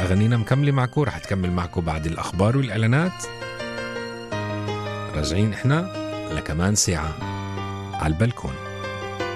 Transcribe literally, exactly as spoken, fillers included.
أغانينا مكملة معكم، رح تكمل معكم بعد الأخبار والإعلانات. راجعين إحنا لكمان ساعة على البلكون.